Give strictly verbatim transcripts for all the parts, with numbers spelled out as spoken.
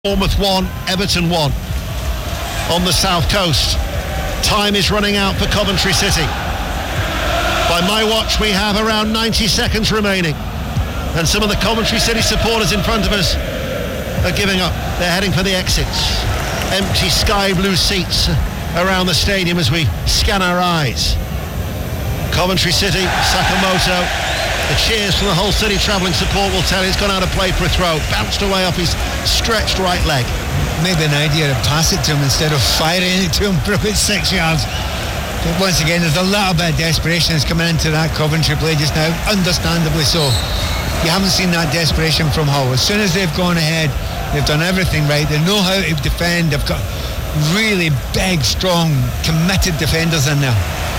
Bournemouth one, Everton one on the south coast. Time is running out for Coventry City. By my watch, we have around ninety seconds remaining, and some of the Coventry City supporters in front of us are giving up. They're heading for the exits. Empty sky blue seats around the stadium as we scan our eyes. Coventry City, Sakamoto. The cheers from the Hull City travelling support will tell he's gone out of play for a throw. Bounced away off his stretched right leg. Maybe an idea to pass it to him instead of firing it to him for about six yards. But once again, there's a little bit of desperation that's coming into that Coventry play just now, understandably so. You haven't seen that desperation from Hull. As soon as they've gone ahead, they've done everything right. They know how to defend. They've got really big, strong, committed defenders in there.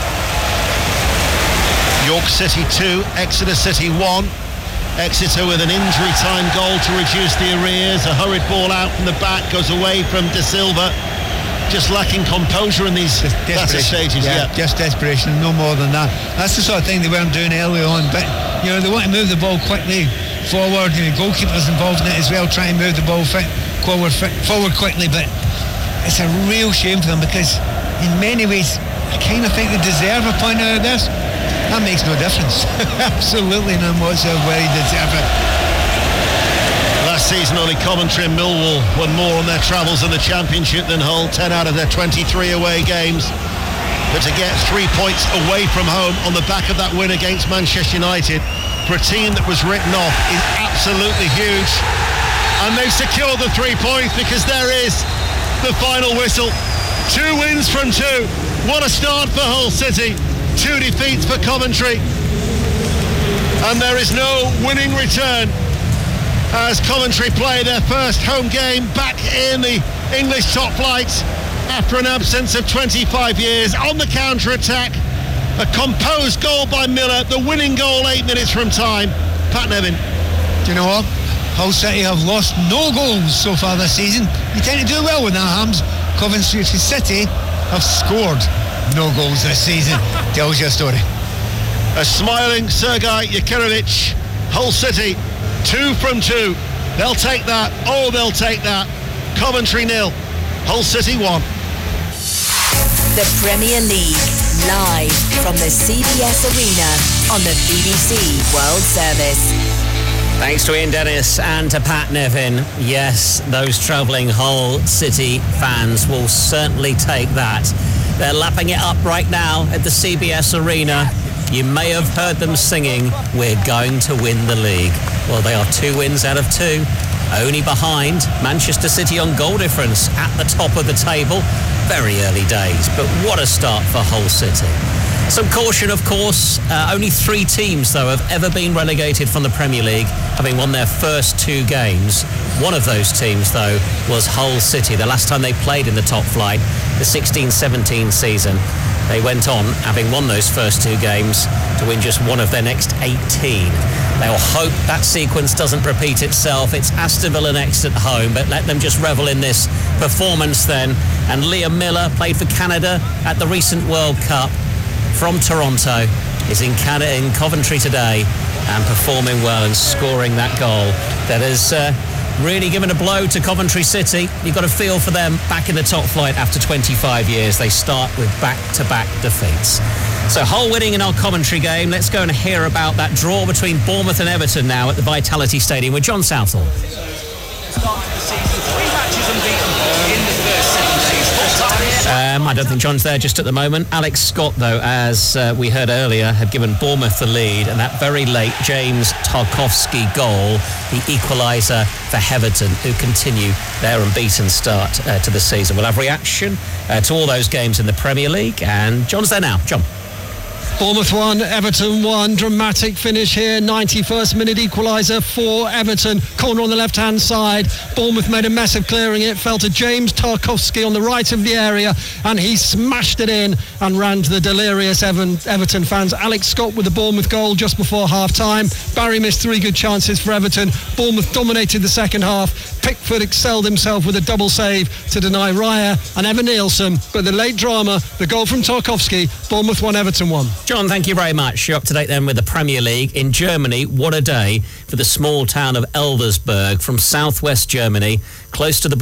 York City two, Exeter City one. Exeter with an injury time goal to reduce the arrears. A hurried ball out from the back goes away from De Silva. Just lacking composure in these latter stages. Yeah, yeah, just desperation, no more than that. That's the sort of thing they weren't doing early on. But you know, they want to move the ball quickly forward. You know, goalkeepers involved in it as well, try and move the ball fit, forward, fit, forward quickly. But it's a real shame for them because in many ways, I kind of think they deserve a point out of this. That makes no difference. Absolutely none whatsoever where he deserve it. Last season only Coventry and Millwall won more on their travels in the Championship than Hull, ten out of their twenty-three away games. But to get three points away from home on the back of that win against Manchester United for a team that was written off is absolutely huge. And they've secured the three points because there is the final whistle. Two wins from two. What a start for Hull City. Two defeats for Coventry, and there is no winning return as Coventry play their first home game back in the English top flight after an absence of twenty-five years. On the counter-attack, a composed goal by Miller, the winning goal eight minutes from time. Pat Nevin. Do you know what? Hull City have lost no goals so far this season. You tend to do well with that, Hams. Coventry City have scored no goals this season. Tells your story. A smiling Sergei Yakirovich. Hull City, two from two. They'll take that. Oh, they'll take that. Coventry nil. Hull City one. The Premier League, live from the C B S Arena on the B B C World Service. Thanks to Ian Dennis and to Pat Nevin. Yes, those travelling Hull City fans will certainly take that. They're lapping it up right now at the C B S Arena. You may have heard them singing, "We're going to win the league." Well, they are two wins out of two, only behind Manchester City on goal difference at the top of the table. Very early days, but what a start for Hull City. Some caution, of course. Uh, only three teams, though, have ever been relegated from the Premier League, having won their first two games. One of those teams, though, was Hull City. The last time they played in the top flight, the sixteen seventeen season, they went on, having won those first two games, to win just one of their next eighteen. They'll hope that sequence doesn't repeat itself. It's Aston Villa next at home, but let them just revel in this performance then. And Liam Miller played for Canada at the recent World Cup. From Toronto, is in Canada, in Coventry today, and performing well and scoring that goal that has uh, really given a blow to Coventry City. You've got a feel for them back in the top flight after twenty-five years. They start with back-to-back defeats. So Hull winning in our commentary game. Let's go and hear about that draw between Bournemouth and Everton now at the Vitality Stadium with John Southall. Start of the season, three matches unbeaten in the first seven days. Um, I don't think John's there just at the moment. Alex Scott, though, as uh, we heard earlier, had given Bournemouth the lead, and that very late James Tarkowski goal, the equaliser for Everton, who continue their unbeaten start uh, to the season. We'll have reaction uh, to all those games in the Premier League, and John's there now. John. Bournemouth one, Everton one. Dramatic finish here. ninety-first minute equaliser for Everton. Corner on the left-hand side. Bournemouth made a mess of clearing it. Fell to James Tarkowski on the right of the area, and he smashed it in and ran to the delirious Evan, Everton fans. Alex Scott with the Bournemouth goal just before half-time. Barry missed three good chances for Everton. Bournemouth dominated the second half. Pickford excelled himself with a double save to deny Raya and Evan Nielsen. But the late drama, the goal from Tarkowski, Bournemouth one, Everton one. John, thank you very much. You're up to date then with the Premier League. In Germany, what a day for the small town of Elversberg from southwest Germany, close to the